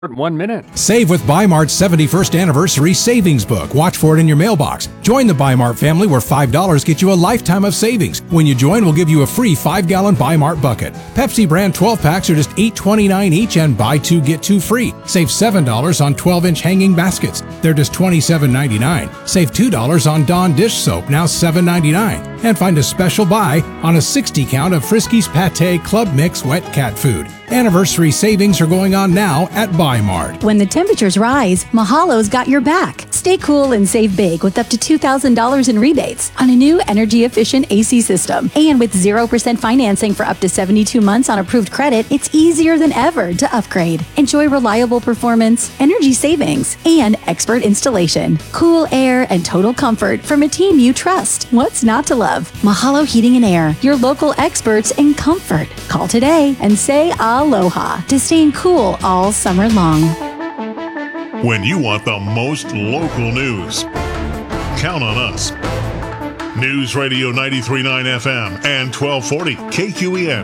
1 minute. Save with Bi-Mart's 71st Anniversary Savings Book. Watch for it in your mailbox. Join the Bi-Mart family where $5 gets you a lifetime of savings. When you join, we'll give you a free 5-gallon Bi-Mart bucket. Pepsi brand 12 packs are just $8.29 each and buy 2 get 2 free. Save $7 on 12-inch hanging baskets. They're just $27.99. Save $2 on Dawn dish soap, now $7.99. And find a special buy on a 60 count of Friskies Pâté Club Mix wet cat food. Anniversary savings are going on now at Bi-Mart. When the temperatures rise, Mahalo's got your back. Stay cool and save big with up to $2,000 in rebates on a new energy-efficient AC system. And with 0% financing for up to 72 months on approved credit, it's easier than ever to upgrade. Enjoy reliable performance, energy savings, and expert installation. Cool air and total comfort from a team you trust. What's not to love? Mahalo Heating and Air, your local experts in comfort. Call today and say aloha to staying cool all summer long. When you want the most local news, count on us. News Radio 93.9 FM and 1240 KQEN.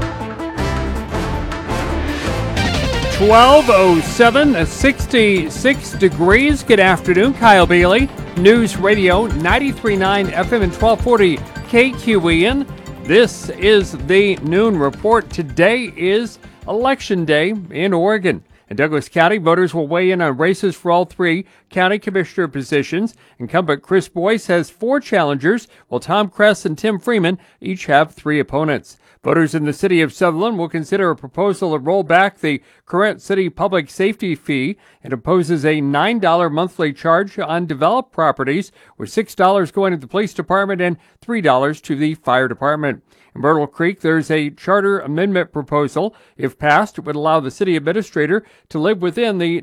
12:07, 66 degrees. Good afternoon, Kyle Bailey. News Radio 93.9 FM and 1240 KQEN. This is the Noon Report. Today is Election Day in Oregon. In Douglas County, voters will weigh in on races for all 3 county commissioner positions. Incumbent Chris Boyce has 4 challengers, while Tom Kress and Tim Freeman each have 3 opponents. Voters in the city of Sutherland will consider a proposal to roll back the current city public safety fee. It imposes a $9 monthly charge on developed properties, with $6 going to the police department and $3 to the fire department. In Myrtle Creek, there's a charter amendment proposal. If passed, it would allow the city administrator to live within the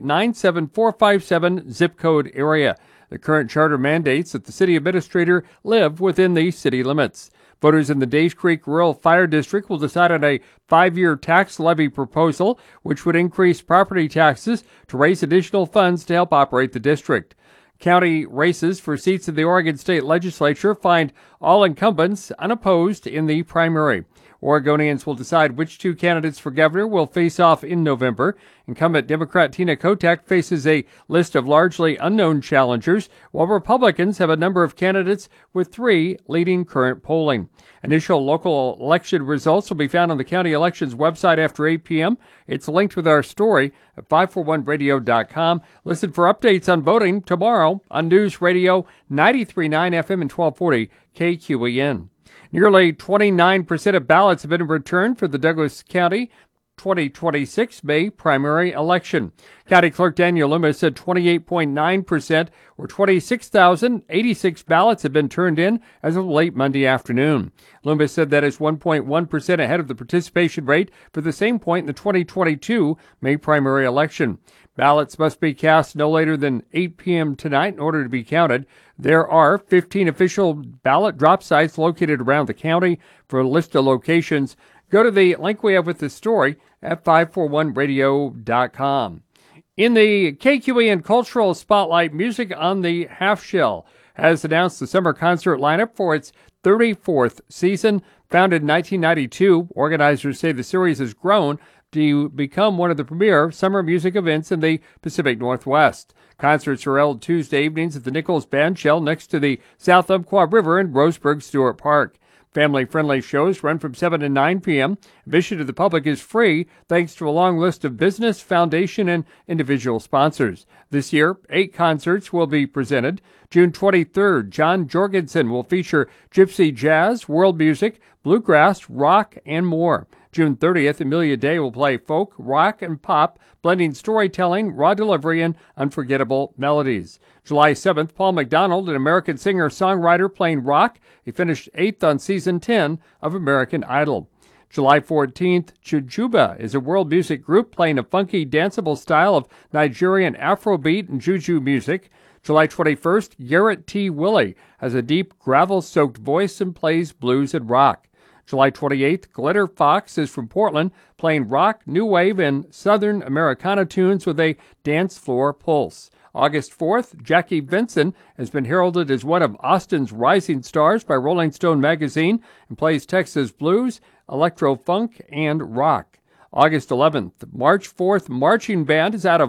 97457 zip code area. The current charter mandates that the city administrator live within the city limits. Voters in the Days Creek Rural Fire District will decide on a 5-year tax levy proposal, which would increase property taxes to raise additional funds to help operate the district. County races for seats in the Oregon State Legislature find all incumbents unopposed in the primary. Oregonians will decide which 2 candidates for governor will face off in November. Incumbent Democrat Tina Kotek faces a list of largely unknown challengers, while Republicans have a number of candidates with 3 leading current polling. Initial local election results will be found on the county elections website after 8 p.m. It's linked with our story at 541radio.com. Listen for updates on voting tomorrow on News Radio 93.9 FM and 1240 KQEN. Nearly 29% of ballots have been returned for the Douglas County 2026 May primary election. County Clerk Daniel Loomis said 28.9%, or 26,086 ballots have been turned in as of late Monday afternoon. Loomis said that is 1.1% ahead of the participation rate for the same point in the 2022 May primary election. Ballots must be cast no later than 8 p.m. tonight in order to be counted. There are 15 official ballot drop sites located around the county. For a list of locations, go to the link we have with the story at 541radio.com. In the KQEN Cultural Spotlight, Music on the Half Shell has announced the summer concert lineup for its 34th season. Founded in 1992, organizers say the series has grown to become one of the premier summer music events in the Pacific Northwest. Concerts are held Tuesday evenings at the Nichols Bandshell next to the South Umpqua River in Roseburg Stewart Park. Family-friendly shows run from 7 to 9 p.m. Admission to the public is free thanks to a long list of business, foundation, and individual sponsors. This year, 8 concerts will be presented. June 23rd, John Jorgensen will feature gypsy jazz, world music, bluegrass, rock, and more. June 30th, Amelia Day will play folk, rock, and pop, blending storytelling, raw delivery, and unforgettable melodies. July 7th, Paul McDonald, an American singer-songwriter playing rock. He finished 8th on Season 10 of American Idol. July 14th, Jujuba is a world music group playing a funky, danceable style of Nigerian Afrobeat and Juju music. July 21st, Garrett T. Willie has a deep, gravel-soaked voice and plays blues and rock. July 28th, Glitter Fox is from Portland, playing rock, new wave, and Southern Americana tunes with a dance floor pulse. August 4th, Jackie Vinson has been heralded as one of Austin's rising stars by Rolling Stone magazine and plays Texas blues, electro-funk, and rock. August 11th, March 4th Marching Band is out of